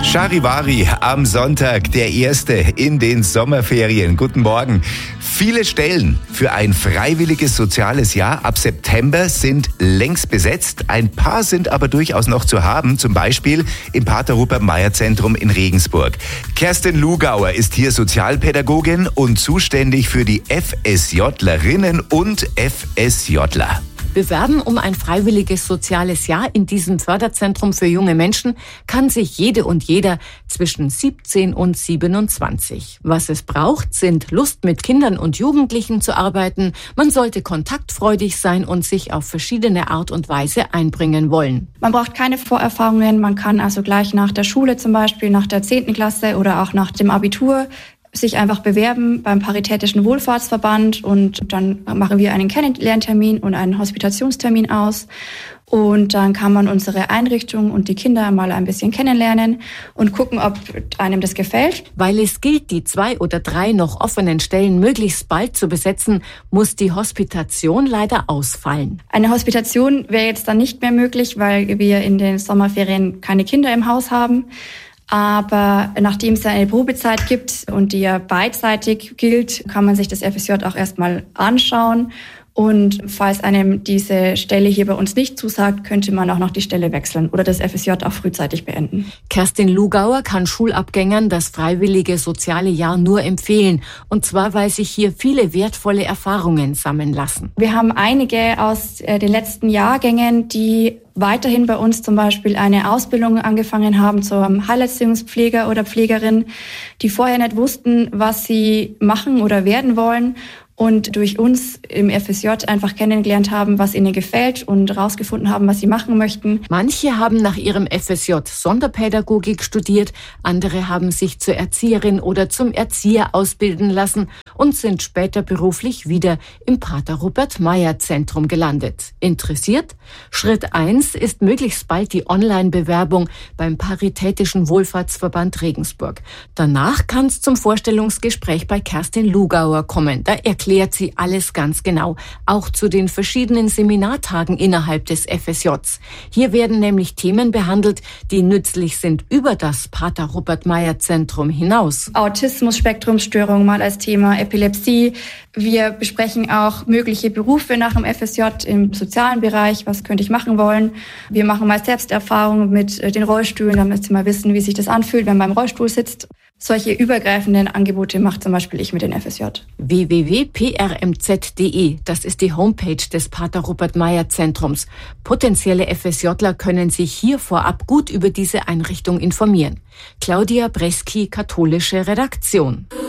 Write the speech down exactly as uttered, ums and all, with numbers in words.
Charivari am Sonntag, der erste in den Sommerferien. Guten Morgen. Viele Stellen für ein freiwilliges soziales Jahr ab September sind längst besetzt. Ein paar sind aber durchaus noch zu haben, zum Beispiel im Pater-Rupert-Meyer-Zentrum in Regensburg. Kerstin Lugauer ist hier Sozialpädagogin und zuständig für die FSJlerinnen und FSJler. Bewerben um ein freiwilliges soziales Jahr in diesem Förderzentrum für junge Menschen kann sich jede und jeder zwischen siebzehn und siebenundzwanzig. Was es braucht, sind Lust, mit Kindern und Jugendlichen zu arbeiten. Man sollte kontaktfreudig sein und sich auf verschiedene Art und Weise einbringen wollen. Man braucht keine Vorerfahrungen. Man kann also gleich nach der Schule, zum Beispiel nach der zehnten Klasse oder auch nach dem Abitur, sich einfach bewerben beim Paritätischen Wohlfahrtsverband, und dann machen wir einen Kennenlerntermin und einen Hospitationstermin aus. Und dann kann man unsere Einrichtung und die Kinder mal ein bisschen kennenlernen und gucken, ob einem das gefällt. Weil es gilt, die zwei oder drei noch offenen Stellen möglichst bald zu besetzen, muss die Hospitation leider ausfallen. Eine Hospitation wäre jetzt dann nicht mehr möglich, weil wir in den Sommerferien keine Kinder im Haus haben. Aber nachdem es ja eine Probezeit gibt und die ja beidseitig gilt, kann man sich das F S J auch erstmal anschauen. Und falls einem diese Stelle hier bei uns nicht zusagt, könnte man auch noch die Stelle wechseln oder das F S J auch frühzeitig beenden. Kerstin Lugauer kann Schulabgängern das freiwillige soziale Jahr nur empfehlen. Und zwar, weil sich hier viele wertvolle Erfahrungen sammeln lassen. Wir haben einige aus den letzten Jahrgängen, die weiterhin bei uns zum Beispiel eine Ausbildung angefangen haben zum Heilerziehungspfleger oder Pflegerin, die vorher nicht wussten, was sie machen oder werden wollen, und durch uns im F S J einfach kennengelernt haben, was ihnen gefällt, und rausgefunden haben, was sie machen möchten. Manche haben nach ihrem F S J Sonderpädagogik studiert, andere haben sich zur Erzieherin oder zum Erzieher ausbilden lassen und sind später beruflich wieder im Pater-Rupert-Meyer-Zentrum gelandet. Interessiert? Schritt eins ist möglichst bald die Online-Bewerbung beim Paritätischen Wohlfahrtsverband Regensburg. Danach kann es zum Vorstellungsgespräch bei Kerstin Lugauer kommen. Da erklärt sie alles ganz genau, auch zu den verschiedenen Seminartagen innerhalb des F S Js. Hier werden nämlich Themen behandelt, die nützlich sind über das Pater-Rupert-Meyer-Zentrum hinaus. Autismus-Spektrumsstörung mal als Thema, Epilepsie. Wir besprechen auch mögliche Berufe nach dem F S J im sozialen Bereich. Was könnte ich machen wollen? Wir machen mal Selbsterfahrungen mit den Rollstühlen, damit Sie mal wissen, wie sich das anfühlt, wenn man im Rollstuhl sitzt. Solche übergreifenden Angebote macht zum Beispiel ich mit den F S J. w w w punkt p r m z punkt d e, das ist die Homepage des Pater-Rupert-Meyer-Zentrums. Potenzielle FSJler können sich hier vorab gut über diese Einrichtung informieren. Claudia Breski, katholische Redaktion.